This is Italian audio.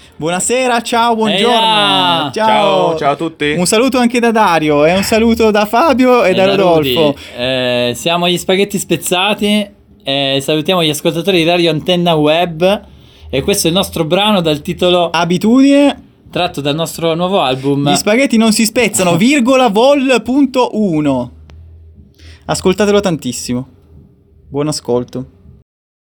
Buonasera, ciao, buongiorno. Eia! Ciao. Ciao a tutti. Un saluto anche da Dario e un saluto da Fabio e da Rodolfo. Rudy. Siamo gli spaghetti spezzati e salutiamo gli ascoltatori di Radio Antenna Web e questo è il nostro brano dal titolo Abitudine. tratto dal nostro nuovo album. Gli spaghetti non si spezzano, vol.1. Ascoltatelo tantissimo. Buon ascolto.